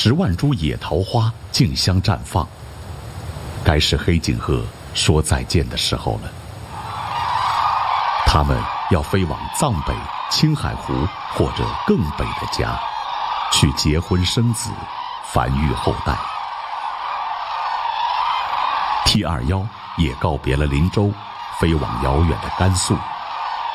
10万株野桃花竞相绽放，该是黑颈鹤说再见的时候了。它们要飞往藏北、青海湖或者更北的家，去结婚生子，繁育后代。T21也告别了林州，飞往遥远的甘肃。